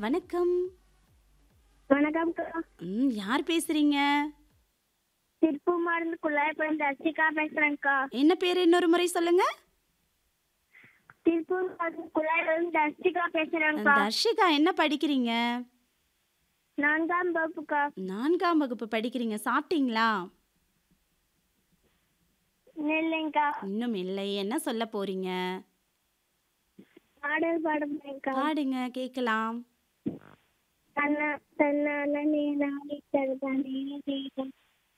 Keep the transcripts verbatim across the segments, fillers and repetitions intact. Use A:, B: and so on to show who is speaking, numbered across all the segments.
A: வணக்கம்.
B: வணக்கம்.
A: ம் யார் பேசுறீங்க?
B: திருப்பூர்ல குள்ளாயப்பன் தர்ஷிகா பேசுறேன்க்கா.
A: என்ன பேர் இன்னொரு முறை சொல்லுங்க.
B: திருப்பூர் குள்ளாயப்பன் தர்ஷிகா பேசுறேன்க்கா.
A: தர்ஷிகா என்ன படிக்கிறீங்க?
B: நான்காம் வகுப்புக்கா.
A: நான்காம் வகுப்பு படிக்கிறீங்க. சாப்பிட்டீங்களா?
B: இல்லைங்கக்கா.
A: இன்னும் இல்லை. என்ன சொல்ல போறீங்க?
B: பாடல் பாடுறேன்க்கா.
A: பாடுங்க கேட்கலாம்.
B: தன்னா தன்னால நீ நாளை தருதானே தீபம்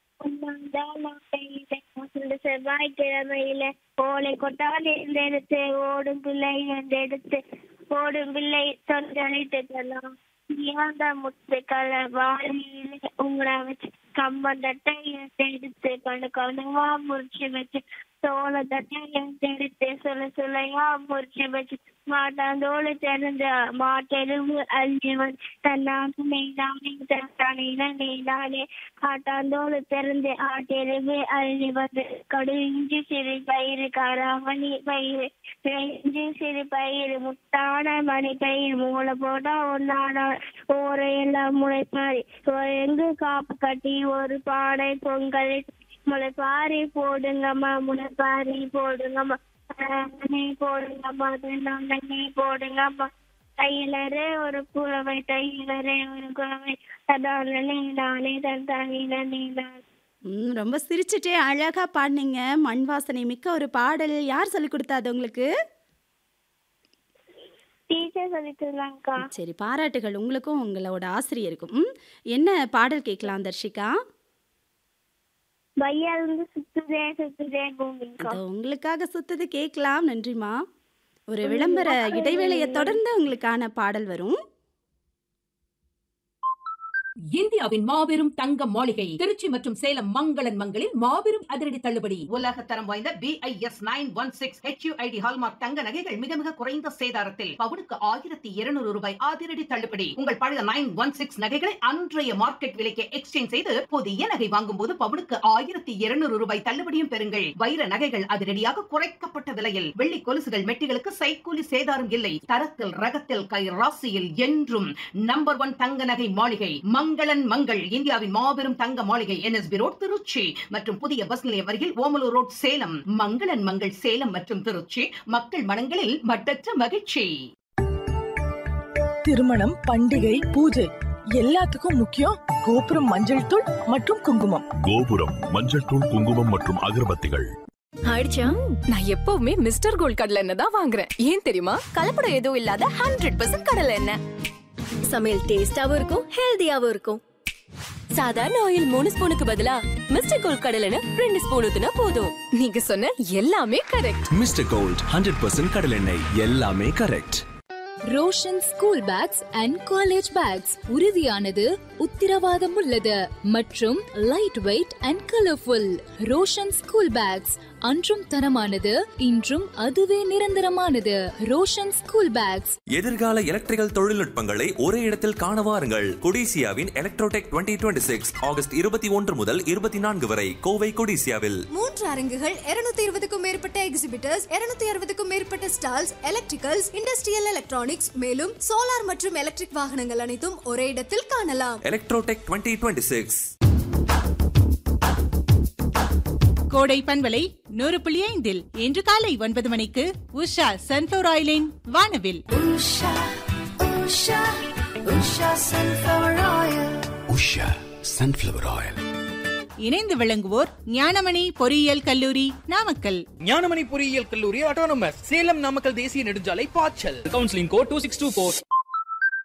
B: செவ்வாய்க்கிழமையில ஓலை கொட்டால் எடுத்து ஓடும் பிள்ளை எடுத்து ஓடும் பிள்ளை தொண்டளிட்டு தரலாம் முத்து கலர் வாரியில உங்களை வச்சு கம்பந்தட்டை எடுத்து கண்டு கவனமா முறிச்சு வச்சு சோள தட்டை எடுத்து சொல்ல சொல்லையா முறிச்சு வச்சு மாட்டாந்தோடு திறந்த மாட்டெருவு அல்லிவன் தன்னாக்கு நெய்தானே தட்டானே நெய்தானே ஆட்டாந்தோடு திறந்து ஆட்டெருவு அள்ளி வந்து கடு இஞ்சி சிறு பயிறு காராமணி பயிறு இஞ்சி சிறு பயிறு முட்டான மணி பயிர் மூளை போட்டா ஒன்னான ஓரையெல்லாம் முளைப்பாரி எங்கு காப்பு கட்டி ஒரு பானை பொங்கல் முளைப்பாரி போடுங்கம்மா முளைப்பாரி போடுங்கம்மா போடுங்கம்மா போடுங்கம்மா தையிலரே ஒரு குழவை தையிலரே ஒரு குழவை ததானே நானே தந்தானே நான்.
A: ம் ரொம்ப சிரிச்சுட்டே அழகா பாடினீங்க. மண் வாசனை மிக்க ஒரு பாடல். யார் சொல்லி கொடுத்தா அது உங்களுக்கு?
B: டீச்சர் சொல்லிட்டுருந்தாங்கக்கா.
A: சரி, பாராட்டுகள் உங்களுக்கும் உங்களோட ஆசிரியருக்கும். ம் என்ன பாடல் கேட்கலாம் தர்ஷிகா?
B: பையாலிருந்து சுத்துதே சுத்துதே பூமிக்கா.
A: உங்களுக்காக சுத்துது கேட்கலாம். நன்றிமா. ஒரு விளம்பர இடைவேளையை தொடர்ந்து உங்களுக்கான பாடல் வரும்.
C: இந்தியாவின் மாபெரும் தங்க மாளிகை திருச்சி மற்றும் சேலம் மங்களன் மங்களில் மாபெரும் அதிரடி தள்ளுபடி.
D: உலக தரம் வாய்ந்த B I S nine one six H you I D hallmark தங்க நகைகள் மிக மிக குறைந்த சேதாரத்தில் பவுனுக்கு ஆயிரத்தி இருநூறு ரூபாய் அதிரடி தள்ளுபடி. உங்கள் பழைய நைன் ஒன் சிக்ஸ் நகைகளை அன்றைய மார்க்கெட் விலைக்கு எக்ஸ்சேஞ்ச் செய்து புதிய நகை வாங்கும் போது பவுனுக்கு ஆயிரத்தி இருநூறு ரூபாய் தள்ளுபடியும் பெறுங்கள். வைர நகைகள் அதிரடியாக குறைக்கப்பட்ட விலையில். வெள்ளி கொலுசுகள் மெட்டிகளுக்கு சைக்கூலி சேதாரம் இல்லை. தரத்தில் ரகத்தில் கை ராசியில் என்றும் நம்பர் ஒன் தங்க நகை மாளிகை மங்களன் மங்கள். இந்தியாவின் மாபெரும் தங்க மாளிகை N S B road Trichy மற்றும் புதிய பஸ் நிலையம் அருகில் ஓமலூர் ரோட் சேலம். மங்களன் மங்கள் சேலம் மற்றும் திருச்சி. மக்கள் மனங்களில் மட்டற்ற மகிழ்ச்சி.
E: திருமணம், பண்டிகை, பூஜை எல்லாத்துக்கும் முக்கியம் கோபுரம் மஞ்சள் தூள் மற்றும் குங்குமம்.
F: கோபுரம் மஞ்சள் தூள், குங்குமம் மற்றும் அகர்பத்திகள்.
G: ஆயிடுச்சா? நான் எப்பவுமே மிஸ்டர் கோல்ட் கடலை எண்ணெய் தான் வாங்குறேன். ஏன் தெரியுமா? கலப்படம் எதுவும் இல்லாத ஹண்ட்ரட் பர்சன்ட் கடலை எண்ணெய். சமையல் டேஸ்டாவும் இருக்கும், ஹெல்தியாவும் இருக்கும். சாதாரண ஆயில் மூணு ஸ்பூனுக்கு பதிலா மிஸ்டர் கோல்ட் கடலை எண்ணெய் ரெண்டு ஸ்பூன் ஊத்துனா போதும். நீங்க சொன்ன எல்லாமே correct.
H: Mister gold hundred percent கடலை எண்ணெய், எல்லாமே correct.
I: Roshan school packs and college bags உறுதியானது, உத்திரவாதம் உள்ளது மற்றும் light weight and colourful. Roshan school packs அன்றும் தரமானது, இன்றும் அதுவே நிரந்தரமானது. Roshan school packs.
H: எதிர்கால எலக்ட்ரிக்கல் தொழில்நுட்பங்களை ஒரே இடத்தில் காண வாருங்கள். கொடிசியாவின் Electrotech twenty twenty six August இருபத்தி ஒன்று முதல் இருபத்தி நான்கு வரை கோவை கொடிசியாவில்.
J: மூன்று அரங்குகள், இருநூத்தி இருபதுக்கும் மேற்பட்ட எக்ஸிபிட்டர்ஸ், இருநூத்தி அறுபதுக்கும் மேற்பட்ட ஸ்டால்ஸ், எலக்ட்ரிக்கல்ஸ், இண்டஸ்ட்ரியல் எலக்ட்ரானிக்ஸ், மேலும் சோலார் மற்றும் எலக்ட்ரிக் வாகனங்கள் அனைத்தும் ஒரே இடத்தில் காணலாம்.
H: Electrotech twenty twenty six.
K: கோடை பண்பலை நூறு புள்ளி ஐந்தில் இன்று காலை ஒன்பது மணிக்கு உஷா சன்ஃபிளவர் ஆயிலின் வானவில்.
L: Usha Usha Usha sunflower oil.
H: Usha sunflower oil.
K: இணைந்து விளங்குவோர் ஞானமணி பொறியியல் கல்லூரி நாமக்கல்.
M: ஞானமணி பொறியியல் கல்லூரி ஆட்டோனமஸ் சேலம் நாமக்கல் தேசிய நெடுஞ்சாலை பாய்ச்சல். Counselling code two six two four.